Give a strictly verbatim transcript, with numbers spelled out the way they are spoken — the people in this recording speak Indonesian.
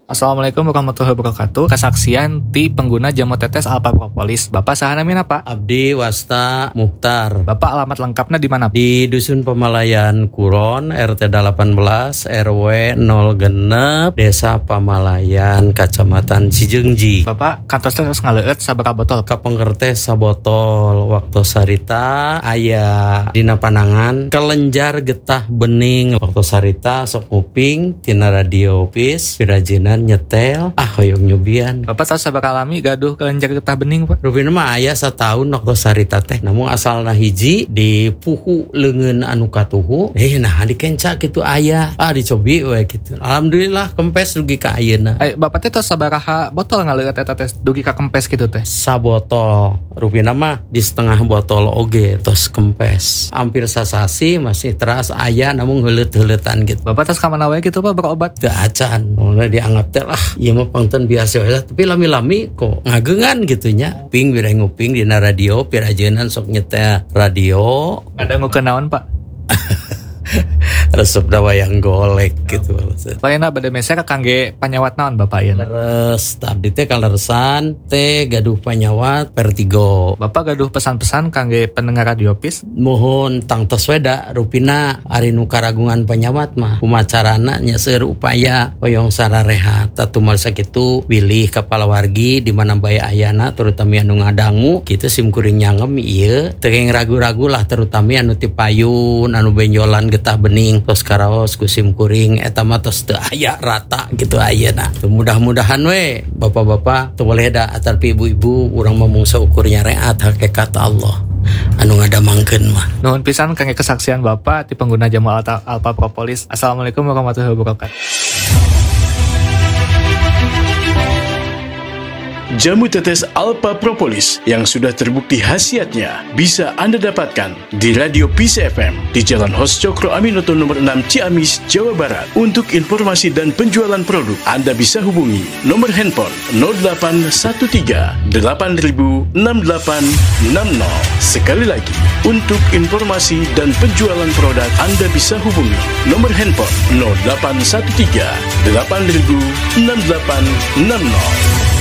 Assalamualaikum warahmatullahi wabarakatuh. Kesaksian ti pengguna jamu tetes Alpha Propolis. Bapak saha namina Pak? Abdi Wasta Mukhtar. Bapak alamat lengkapnya di mana? Di Dusun Pamalayan Kuron, R T delapan belas, R W nol genep, Desa Pamalayan, Kacamatan Cijeungji. Bapak kantos terus ngaleueut sabaraha botol? Kapengertes sabotol waktu sarita aya dina panangan kelenjar getah bening waktu sarita sok nguping tina radio pis pirajinan nyetel ah hoyong nyubian. Bapak tahu sabaraha lami gaduh kelenjar getah bening Pak? Rupina mah aya satahun waktu sarita teh namun asalna hiji di puhu leungeun anu katuhu eh nah dikenca kitu aya ah dicobi we kitu. Alhamdulillah kempes dugi ka ayeuna. Eh Bapak teh tos sabaraha botol ngaleueut eta teh dugi ka kempes kitu teh? Sabotol. Rupina mah di setengah botol oge tos kempes. Hampir sasasi masih teras aya namun heuleut-heuleutan gitu. Bapak tos ka mana wae kitu Pak berobat? Teu acan. Mulai dianggap teh lah ieu mah pangten biasa we tapi lami-lami kok ngageungan gitu nya. Ping bire nguping dina radio pirajeunnan sok nyetel radio. Ada ngukeun naon Pak? Resep da wayang golek gitu. Lainna bade meser kangge panyawat naon Bapak ieu? Leres abdi teh kaleresan teh gaduh panyawat Vertigo. Bapak gaduh pesan-pesan kangge pendengar radio pis? Mohon tangtos weda rupina ari nu karagungan panyawat mah kumacarana nya seueur upaya hoyong sararehat tatumal sakitu pilih kepala wargi di mana bae ayana terutama anu ngadangu kitu sim kuring nyangem ieu teu ragu-ragu lah terutama anu ti payun anu benjolan getah bening tos karaos ku sim kuring eta mah tos teu aya rata gitu ayeuna. Mudah-mudahan we bapak-bapak teu boleh da atarpi ibu-ibu urang mah mung saukur nyareat hakikat Allah anu ngadamangkeun mah. Nuhun pisan kangge kesaksian Bapak ti pengguna jamu Alpha, Alpha Propolis. Assalamualaikum warahmatullahi wabarakatuh. Jamu tetes Alpha Propolis yang sudah terbukti khasiatnya bisa Anda dapatkan di Radio Peace F M di Jalan Hos Cokro Aminoto nomor enam Ciamis, Jawa Barat. Untuk informasi dan penjualan produk, Anda bisa hubungi nomor handphone nol delapan satu tiga delapan nol enam delapan enam nol. Sekali lagi, untuk informasi dan penjualan produk, Anda bisa hubungi nomor handphone nol delapan satu tiga delapan nol enam delapan enam nol.